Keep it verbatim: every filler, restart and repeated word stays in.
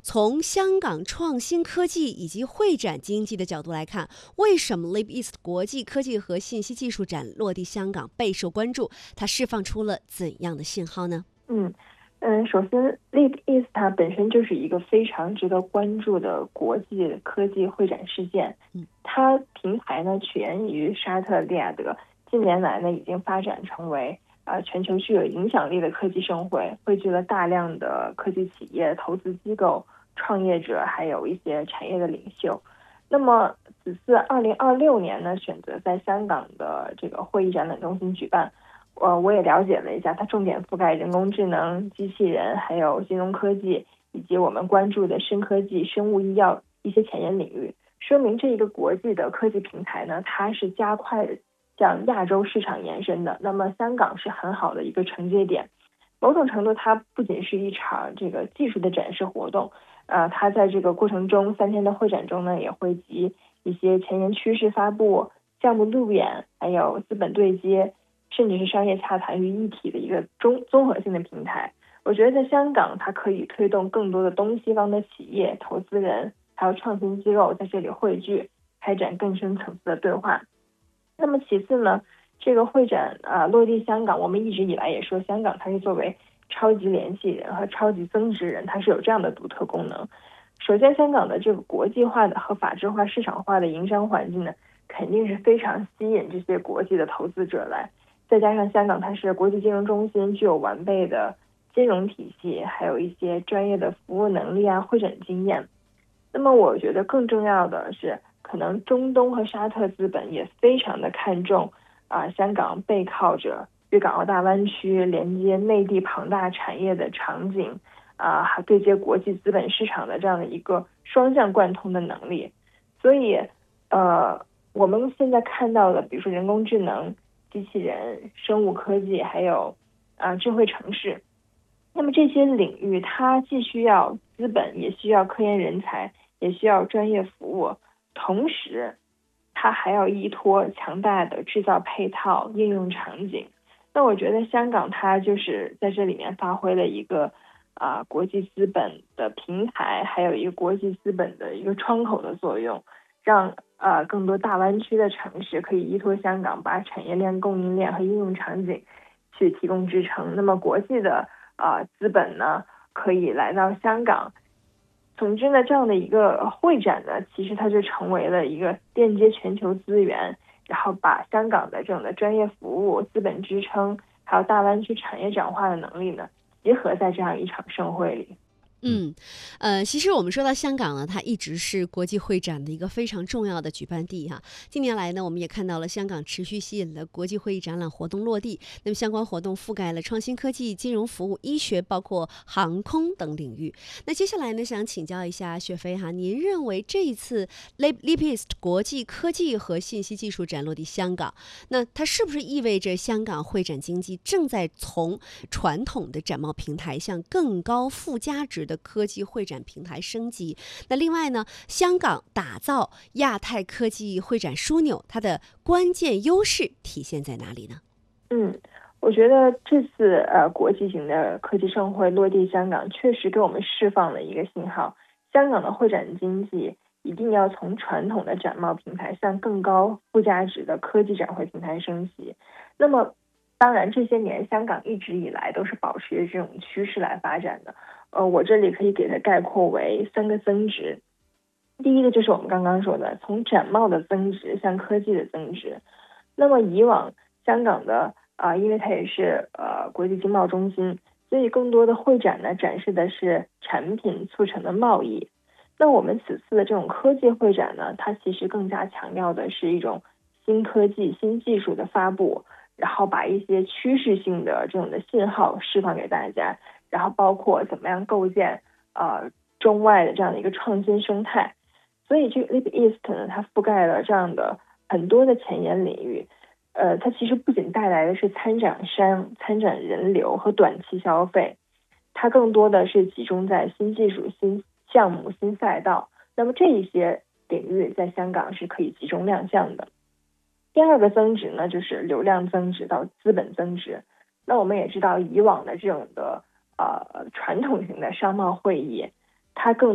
从香港创新科技以及会展经济的角度来看，为什么 Leap East 国际科技和信息技术展落地香港备受关注？它释放出了怎样的信号呢？ 嗯嗯，首先 Leap East 它本身就是一个非常值得关注的国际科技会展事件。 嗯， 它平台呢起源于沙特利雅得，近年来呢已经发展成为呃全球具有影响力的科技盛会，汇聚了大量的科技企业、投资机构、创业者，还有一些产业的领袖。那么此次二零二六年呢，选择在香港的这个会议展览中心举办。呃，我也了解了一下，它重点覆盖人工智能、机器人，还有金融科技，以及我们关注的深科技、生物医药一些前沿领域。说明这一个国际的科技平台呢，它是加快向亚洲市场延伸的。那么香港是很好的一个承接点。某种程度，它不仅是一场这个技术的展示活动，呃，它在这个过程中三天的会展中呢，也会集一些前沿趋势发布、项目路演，还有资本对接，甚至是商业洽谈于一体的一个综综合性的平台。我觉得在香港，它可以推动更多的东西方的企业、投资人还有创新机构在这里汇聚，开展更深层次的对话。那么其次呢，这个会展啊、呃、落地香港，我们一直以来也说香港它是作为超级联系人和超级增值人，它是有这样的独特功能。首先，香港的这个国际化的和法治化、市场化的营商环境呢，肯定是非常吸引这些国际的投资者来。再加上香港它是国际金融中心，具有完备的金融体系，还有一些专业的服务能力啊、会展经验。那么我觉得更重要的是，可能中东和沙特资本也非常的看重啊、呃，香港背靠着粤港澳大湾区，连接内地庞大产业的场景啊，还、呃、对接国际资本市场的这样的一个双向贯通的能力。所以，呃，我们现在看到的，比如说人工智能、机器人、生物科技，还有啊、呃、智慧城市，那么这些领域它既需要资本，也需要科研人才，也需要专业服务，同时它还要依托强大的制造配套应用场景。那我觉得香港它就是在这里面发挥了一个啊、呃、国际资本的平台，还有一个国际资本的一个窗口的作用，让呃更多大湾区的城市可以依托香港，把产业链、供应链和应用场景去提供支撑。那么国际的啊、呃、资本呢，可以来到香港。总之呢，这样的一个会展呢，其实它就成为了一个链接全球资源，然后把香港的这种的专业服务、资本支撑，还有大湾区产业转化的能力呢，结合在这样一场盛会里。 嗯，呃，其实我们说到香港呢，它一直是国际会展的一个非常重要的举办地哈。近年来呢，我们也看到了香港持续吸引了国际会议展览活动落地。那么相关活动覆盖了创新科技、金融服务、医学，包括航空等领域。那接下来呢，想请教一下雪飞哈，您认为这一次 Leap East 国际科技和信息技术展落地香港，那它是不是意味着香港会展经济正在从传统的展贸平台向更高附加值的科技会展平台升级？那另外呢，香港打造亚太科技会展枢纽，它的关键优势体现在哪里呢？ 嗯，我觉得这次呃国际型的科技盛会落地香港，确实给我们释放了一个信号：香港的会展经济一定要从传统的展贸平台向更高附加值的科技展会平台升级。那么当然这些年香港一直以来都是保持着这种趋势来发展的。呃，我这里可以给它概括为三个增值。第一个就是我们刚刚说的，从展贸的增值向科技的增值。那么以往香港的啊、呃，因为它也是呃国际经贸中心，所以更多的会展呢展示的是产品促成的贸易。那我们此次的这种科技会展呢，它其实更加强调的是一种新科技、新技术的发布，然后把一些趋势性的这种的信号释放给大家。然后包括怎么样构建呃中外的这样的一个创新生态。所以这个 Leap East 呢，它覆盖了这样的很多的前沿领域。呃，它其实不仅带来的是参展商、参展人流和短期消费，它更多的是集中在新技术、新项目、新赛道。那么这一些领域在香港是可以集中亮相的。第二个增值呢，就是流量增值到资本增值。那我们也知道，以往的这种的呃传统型的商贸会议，它更